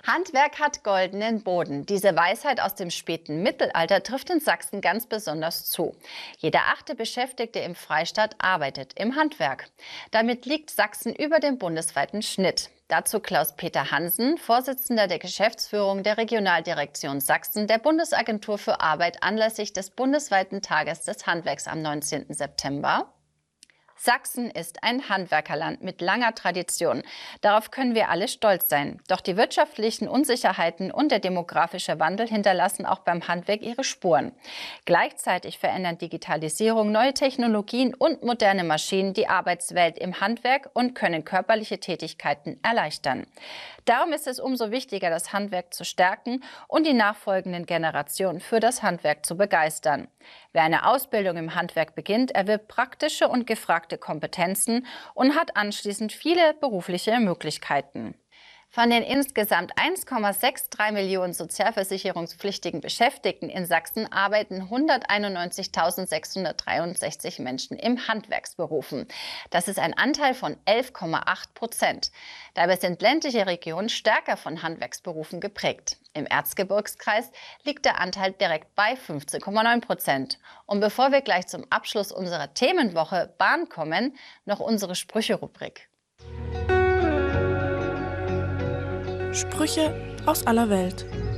Handwerk hat goldenen Boden. Diese Weisheit aus dem späten Mittelalter trifft in Sachsen ganz besonders zu. Jeder achte Beschäftigte im Freistaat arbeitet im Handwerk. Damit liegt Sachsen über dem bundesweiten Schnitt. Dazu Klaus-Peter Hansen, Vorsitzender der Geschäftsführung der Regionaldirektion Sachsen der Bundesagentur für Arbeit anlässlich des bundesweiten Tages des Handwerks am 19. September. Sachsen ist ein Handwerkerland mit langer Tradition. Darauf können wir alle stolz sein. Doch die wirtschaftlichen Unsicherheiten und der demografische Wandel hinterlassen auch beim Handwerk ihre Spuren. Gleichzeitig verändern Digitalisierung, neue Technologien und moderne Maschinen die Arbeitswelt im Handwerk und können körperliche Tätigkeiten erleichtern. Darum ist es umso wichtiger, das Handwerk zu stärken und die nachfolgenden Generationen für das Handwerk zu begeistern. Wer eine Ausbildung im Handwerk beginnt, erwirbt praktische und gefragte Kompetenzen und hat anschließend viele berufliche Möglichkeiten. Von den insgesamt 1,63 Millionen sozialversicherungspflichtigen Beschäftigten in Sachsen arbeiten 161.663 Menschen im Handwerksberufen. Das ist ein Anteil von 11,8%. Dabei sind ländliche Regionen stärker von Handwerksberufen geprägt. Im Erzgebirgskreis liegt der Anteil direkt bei 15,9%. Und bevor wir gleich zum Abschluss unserer Themenwoche Bahn kommen, noch unsere Sprüche-Rubrik. Sprüche aus aller Welt.